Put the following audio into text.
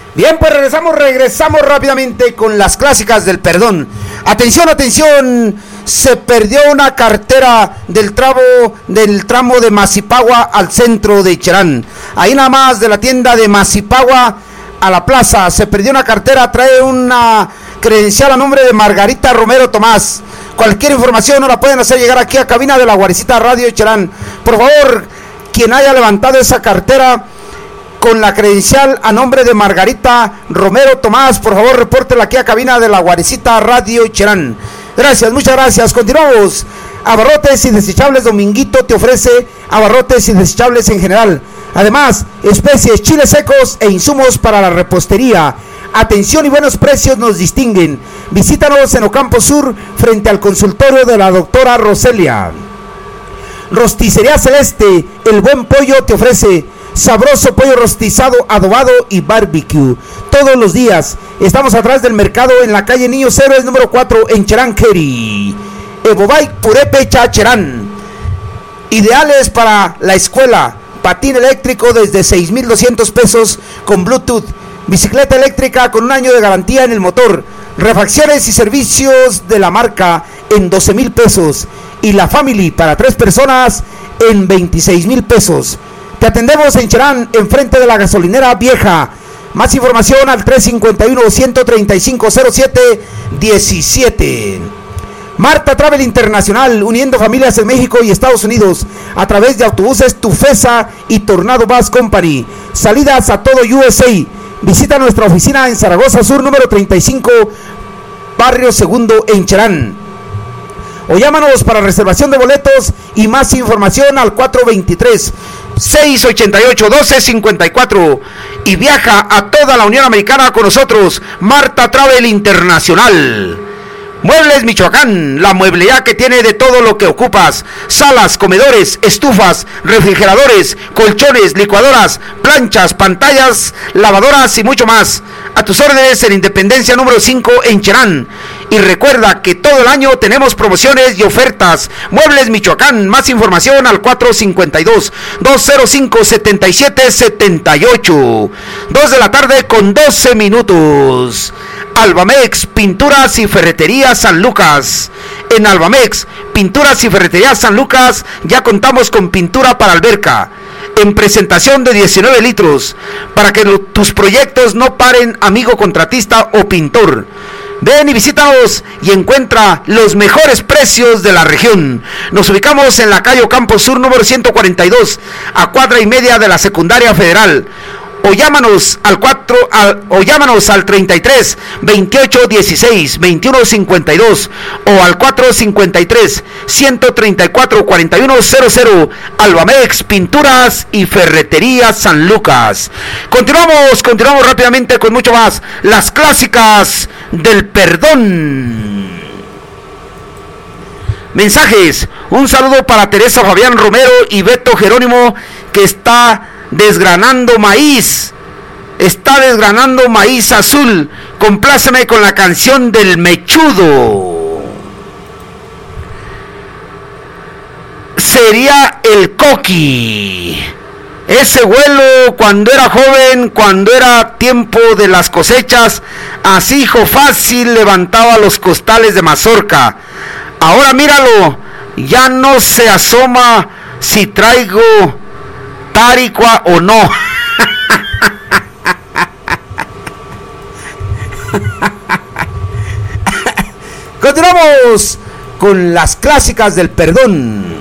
Bien, pues regresamos rápidamente con las clásicas del perdón. Atención, atención, se perdió una cartera del tramo de Mazipagua al centro de Cherán. Ahí nada más de la tienda de Mazipagua a la plaza, se perdió una cartera, trae una credencial a nombre de Margarita Romero Tomás. Cualquier información nos la pueden hacer llegar aquí a cabina de la Guarecita Radio Cherán. Por favor, quien haya levantado esa cartera con la credencial a nombre de Margarita Romero Tomás, por favor repórtela aquí a cabina de la Guarecita Radio Cherán. Gracias, muchas gracias. Continuamos. Abarrotes y Desechables Dominguito te ofrece abarrotes y desechables en general. Además, especies, chiles secos e insumos para la repostería. Atención y buenos precios nos distinguen. Visítanos en Ocampo Sur, frente al consultorio de la doctora Roselia. Rosticería Celeste, el buen pollo te ofrece sabroso pollo rostizado, adobado y barbecue. Todos los días. Estamos atrás del mercado en la calle Niños Héroes número 4 en Cherán, Keri. Evobike Purépecha, Cherán. Ideales para la escuela. Patín eléctrico desde 6,200 pesos con Bluetooth. Bicicleta eléctrica con un año de garantía en el motor. Refacciones y servicios de la marca en 12,000 pesos. Y la Family para 3 personas en 26,000 pesos. Te atendemos en Cherán, enfrente de la gasolinera vieja. Más información al 351-135-07-17. Marta Travel Internacional, uniendo familias en México y Estados Unidos a través de autobuses Tufesa y Tornado Bus Company. Salidas a todo USA. Visita nuestra oficina en Zaragoza Sur, número 35, Barrio Segundo, en Cherán. O llámanos para reservación de boletos y más información al 423-688-1254. Y viaja a toda la Unión Americana con nosotros, Marta Travel Internacional. Muebles Michoacán, la mueblería que tiene de todo lo que ocupas: salas, comedores, estufas, refrigeradores, colchones, licuadoras, planchas, pantallas, lavadoras y mucho más. A tus órdenes en Independencia número 5 en Cherán. Y recuerda que todo el año tenemos promociones y ofertas. Muebles Michoacán, más información al 452-205-7778. 2 de la tarde con 12 minutos. Albamex, Pinturas y Ferretería San Lucas. En Albamex, Pinturas y Ferretería San Lucas, ya contamos con pintura para alberca, en presentación de 19 litros, para que tus proyectos no paren, amigo contratista o pintor. Ven y visítanos y encuentra los mejores precios de la región. Nos ubicamos en la calle Ocampo Sur número 142, a cuadra y media de la Secundaria Federal. O llámanos al 33 28 16 21 52 o al 453 134 41 00. Albamex, Pinturas y Ferretería San Lucas. Continuamos rápidamente con mucho más. Las clásicas del perdón. Mensajes. Un saludo para Teresa Fabián Romero y Beto Jerónimo, que está desgranando maíz azul. Compláceme con la canción del Mechudo. Sería el Coqui. Ese güelo, cuando era joven, cuando era tiempo de las cosechas, así hijo fácil levantaba los costales de mazorca. Ahora míralo, ya no se asoma si traigo taricua o no. Continuamos con las clásicas del perdón.